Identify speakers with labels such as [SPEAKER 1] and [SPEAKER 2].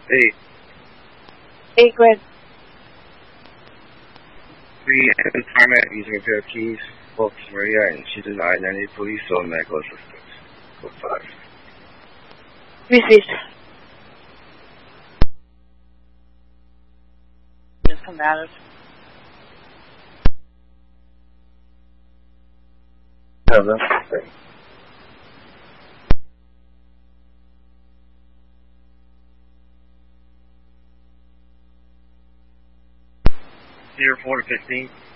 [SPEAKER 1] Hey.
[SPEAKER 2] Hey, go ahead.
[SPEAKER 1] We had a tarmac using a pair of keys, both Maria, and she denied any police or medical assistance. Code 5.
[SPEAKER 2] Received. Just combative.
[SPEAKER 1] Hello. 04 to 15.